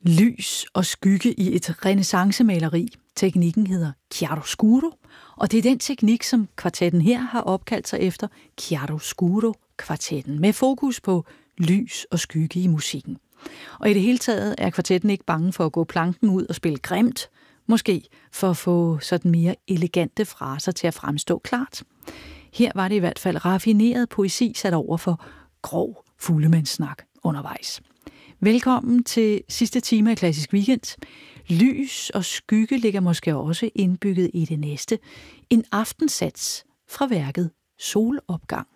Lys og skygge i et renæssancemaleri. Teknikken hedder chiaroscuro, og det er den teknik, som kvartetten her har opkaldt sig efter, chiaroscuro-kvartetten, med fokus på lys og skygge i musikken. Og i det hele taget er kvartetten ikke bange for at gå planken ud og spille grimt, måske for at få sådan mere elegante fraser til at fremstå klart. Her var det i hvert fald raffineret poesi sat over for grov fuldemandssnak undervejs. Velkommen til sidste time af Klassisk Weekend. Lys og skygge ligger måske også indbygget i det næste. En aftensats fra værket Solopgang.